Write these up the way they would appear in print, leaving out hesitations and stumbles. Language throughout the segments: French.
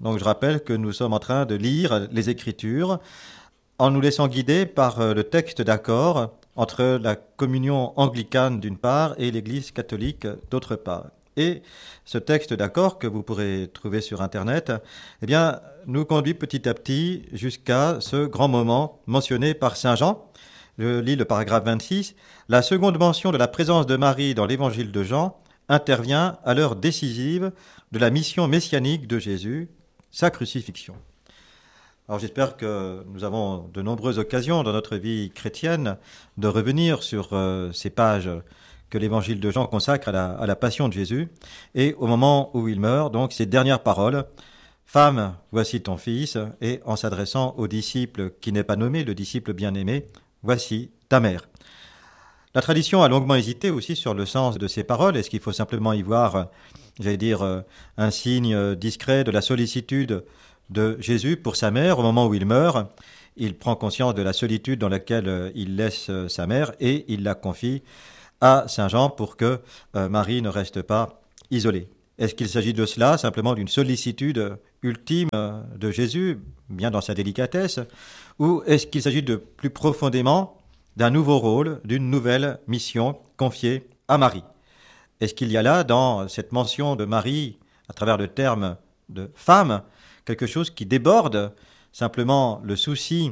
Donc je rappelle que nous sommes en train de lire les Écritures en nous laissant guider par le texte d'accord entre la communion anglicane d'une part et l'Église catholique d'autre part. Et ce texte d'accord que vous pourrez trouver sur Internet, eh bien, nous conduit petit à petit jusqu'à ce grand moment mentionné par Saint Jean. Je lis le paragraphe 26. La seconde mention de la présence de Marie dans l'Évangile de Jean intervient à l'heure décisive de la mission messianique de Jésus, sa crucifixion. Alors j'espère que nous avons de nombreuses occasions dans notre vie chrétienne de revenir sur ces pages que l'Évangile de Jean consacre à la passion de Jésus. Et au moment où il meurt, donc ces dernières paroles, « Femme, voici ton fils », et en s'adressant au disciple qui n'est pas nommé, le disciple bien-aimé, « Voici ta mère ». La tradition a longuement hésité aussi sur le sens de ces paroles. Est-ce qu'il faut simplement y voir, un signe discret de la sollicitude de Jésus pour sa mère au moment où il meurt? Il prend conscience de la solitude dans laquelle il laisse sa mère et il la confie à Saint Jean pour que Marie ne reste pas isolée. Est-ce qu'il s'agit de cela, simplement d'une sollicitude ultime de Jésus, bien dans sa délicatesse, ou est-ce qu'il s'agit de plus profondément d'un nouveau rôle, d'une nouvelle mission confiée à Marie? Est-ce qu'il y a là, dans cette mention de Marie, à travers le terme de femme, quelque chose qui déborde simplement le souci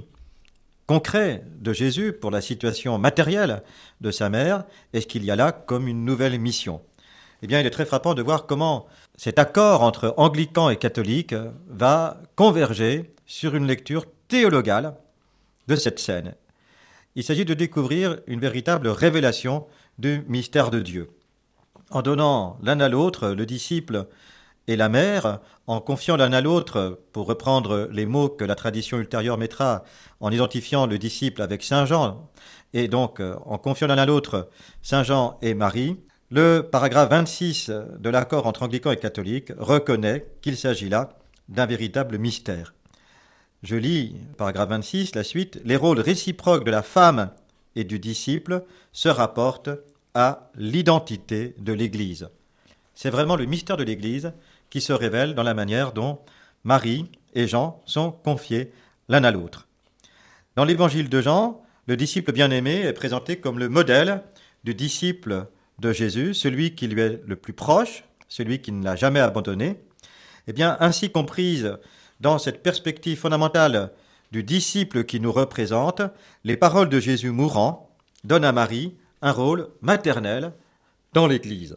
concret de Jésus pour la situation matérielle de sa mère? Est-ce qu'il y a là comme une nouvelle mission? Eh bien, il est très frappant de voir comment cet accord entre anglicans et catholiques va converger sur une lecture théologale de cette scène. Il s'agit de découvrir une véritable révélation du mystère de Dieu. En donnant l'un à l'autre, le disciple et la mère, en confiant l'un à l'autre, pour reprendre les mots que la tradition ultérieure mettra, en identifiant le disciple avec Saint Jean, et donc en confiant l'un à l'autre Saint Jean et Marie, le paragraphe 26 de l'accord entre anglicans et catholiques reconnaît qu'il s'agit là d'un véritable mystère. Je lis, paragraphe 26, la suite. Les rôles réciproques de la femme et du disciple se rapportent à l'identité de l'Église. C'est vraiment le mystère de l'Église qui se révèle dans la manière dont Marie et Jean sont confiés l'un à l'autre. Dans l'Évangile de Jean, le disciple bien-aimé est présenté comme le modèle du disciple de Jésus, celui qui lui est le plus proche, celui qui ne l'a jamais abandonné. Eh bien, ainsi comprise dans cette perspective fondamentale du disciple qui nous représente, les paroles de Jésus mourant donnent à Marie un rôle maternel dans l'Église.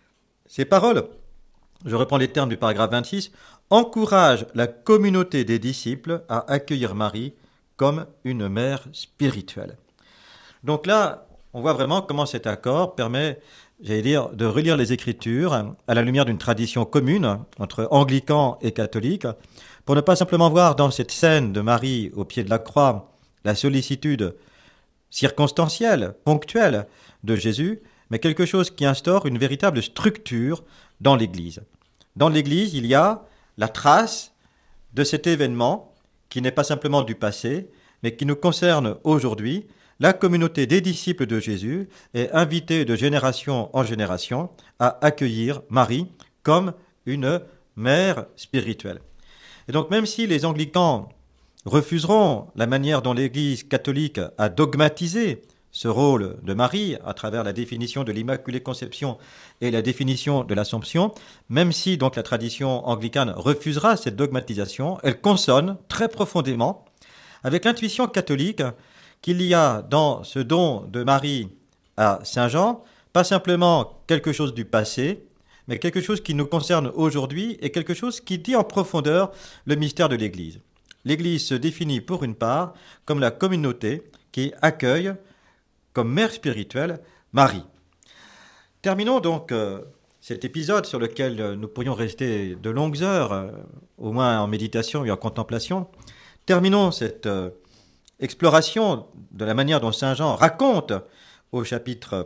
Ces paroles, je reprends les termes du paragraphe 26, encouragent la communauté des disciples à accueillir Marie comme une mère spirituelle. Donc là, on voit vraiment comment cet accord permet, de relire les Écritures à la lumière d'une tradition commune entre anglicans et catholiques, pour ne pas simplement voir dans cette scène de Marie au pied de la croix la sollicitude circonstancielle, ponctuelle de Jésus, mais quelque chose qui instaure une véritable structure dans l'Église. Dans l'Église, il y a la trace de cet événement qui n'est pas simplement du passé, mais qui nous concerne aujourd'hui. La communauté des disciples de Jésus est invitée de génération en génération à accueillir Marie comme une mère spirituelle. Et donc même si les anglicans refuseront la manière dont l'Église catholique a dogmatisé ce rôle de Marie à travers la définition de l'Immaculée Conception et la définition de l'Assomption, même si donc la tradition anglicane refusera cette dogmatisation, elle consonne très profondément avec l'intuition catholique qu'il y a dans ce don de Marie à Saint Jean, pas simplement quelque chose du passé, mais quelque chose qui nous concerne aujourd'hui et quelque chose qui dit en profondeur le mystère de l'Église. L'Église se définit pour une part comme la communauté qui accueille comme mère spirituelle Marie. Terminons donc cet épisode sur lequel nous pourrions rester de longues heures, au moins en méditation et en contemplation. Terminons cette exploration de la manière dont Saint Jean raconte au chapitre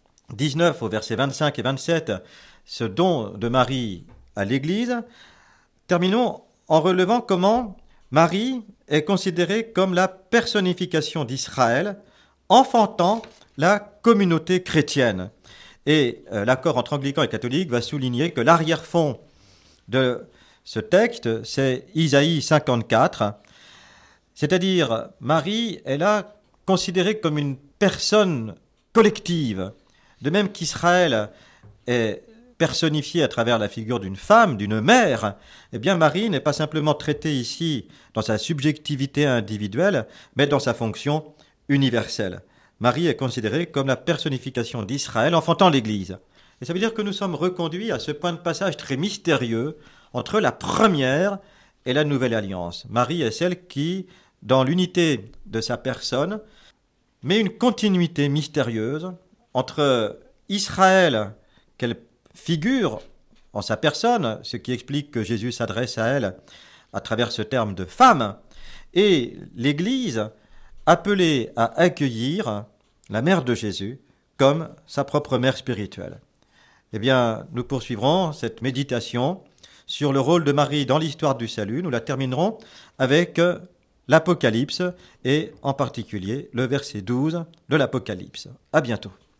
19, au versets 25 et 27, ce don de Marie à l'Église. Terminons en relevant comment Marie est considérée comme la personnification d'Israël, enfantant la communauté chrétienne. Et l'accord entre anglicans et catholiques va souligner que l'arrière-fond de Ce texte, c'est Isaïe 54, c'est-à-dire Marie est là considérée comme une personne collective, de même qu'Israël est personnifié à travers la figure d'une femme, d'une mère. Eh bien Marie n'est pas simplement traitée ici dans sa subjectivité individuelle, mais dans sa fonction universelle. Marie est considérée comme la personnification d'Israël enfantant l'Église. Et ça veut dire que nous sommes reconduits à ce point de passage très mystérieux entre la première et la nouvelle alliance. Marie est celle qui, dans l'unité de sa personne, met une continuité mystérieuse entre Israël, qu'elle figure en sa personne, ce qui explique que Jésus s'adresse à elle à travers ce terme de femme, et l'Église appelée à accueillir la mère de Jésus comme sa propre mère spirituelle. Eh bien, nous poursuivrons cette méditation sur le rôle de Marie dans l'histoire du salut. Nous la terminerons avec l'Apocalypse et en particulier le verset 12 de l'Apocalypse. À bientôt.